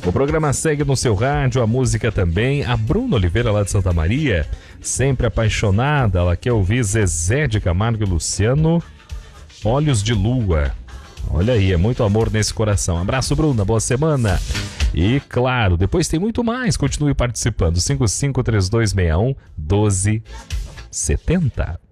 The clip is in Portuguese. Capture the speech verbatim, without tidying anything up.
O programa segue no seu rádio, a música também. A Bruna Oliveira, lá de Santa Maria, sempre apaixonada. Ela quer ouvir Zezé de Camargo e Luciano, Olhos de Lua. Olha aí, é muito amor nesse coração. Abraço, Bruna, boa semana. E claro, depois tem muito mais. Continue participando. cinco cinco três dois seis um um doze setenta.